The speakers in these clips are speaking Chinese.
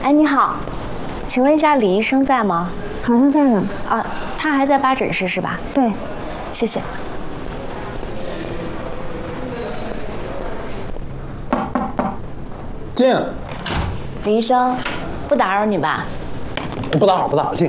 哎，你好，请问一下李医生在吗？ 好像在呢。 啊，他还在8诊室是吧？ 对， 谢谢。 进。 李医生，不打扰你吧？ 不打扰，不打扰，进。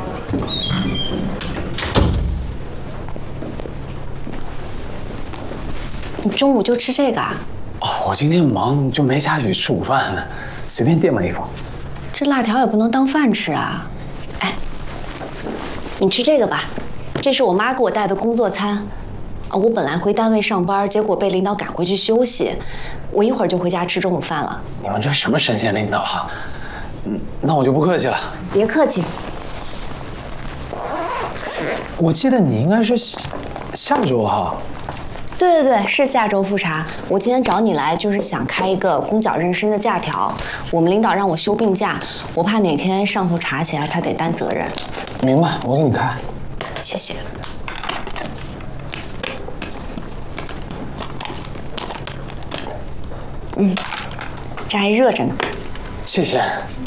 你中午就吃这个啊？ 哦，我今天忙，就没下去吃午饭，随便垫吧一口。 这辣条也不能当饭吃啊！哎，你吃这个吧，这是我妈给我带的工作餐。啊，我本来回单位上班，结果被领导赶回去休息，我一会儿就回家吃中午饭了。 你们这什么神仙领导啊？那我就不客气了。 别客气。 我记得你应该是下周哈。 对对对，是下周复查。我今天找你来就是想开一个公脚妊娠的假条。我们领导让我休病假，我怕哪天上头查起来他得担责任。 明白，我给你开。 谢谢。这还热着呢。 谢谢。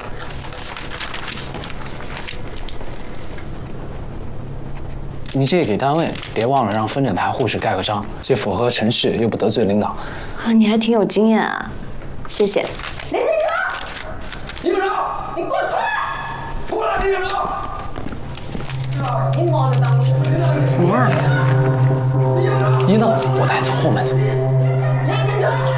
你这个给单位，别忘了让分诊台护士盖个章，既符合程序，又不得罪领导。 啊，你还挺有经验啊，谢谢。 李警长，你给我出来！出来，李警长！你忙着当谁啊？ 你呢？我带你从后门走。 李警长。